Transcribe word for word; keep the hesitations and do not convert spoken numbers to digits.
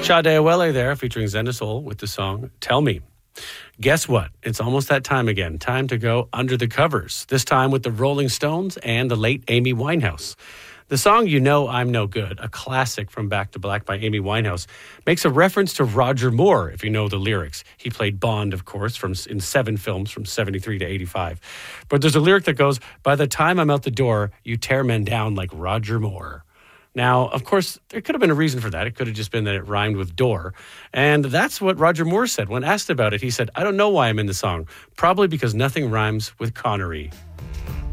Sade Awele there, featuring Zenasol with the song Tell Me. Guess what? It's almost that time again. Time to go under the covers. This time with the Rolling Stones and the late Amy Winehouse. The song You Know I'm No Good, a classic from Back to Black by Amy Winehouse, makes a reference to Roger Moore, if you know the lyrics. He played Bond, of course, from in seven films from seventy-three to eighty-five. But there's a lyric that goes, by the time I'm out the door, you tear men down like Roger Moore. Now, of course, there could have been a reason for that. It could have just been that it rhymed with door. And that's what Roger Moore said. When asked about it, he said, I don't know why I'm in the song. Probably because nothing rhymes with Connery.